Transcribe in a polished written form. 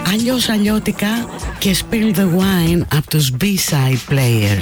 αλλιώς αλλιώτικα και Spill the Wine από τους B-Side Players.